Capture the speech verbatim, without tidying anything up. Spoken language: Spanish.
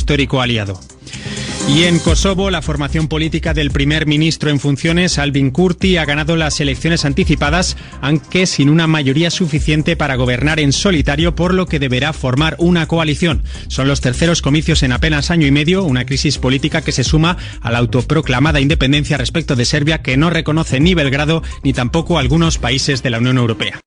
histórico aliado. Y en Kosovo, la formación política del primer ministro en funciones, Albin Kurti, ha ganado las elecciones anticipadas, aunque sin una mayoría suficiente para gobernar en solitario, por lo que deberá formar una coalición. Son los terceros comicios en apenas año y medio, una crisis política que se suma a la autoproclamada independencia respecto de Serbia, que no reconoce ni Belgrado ni tampoco algunos países de la Unión Europea.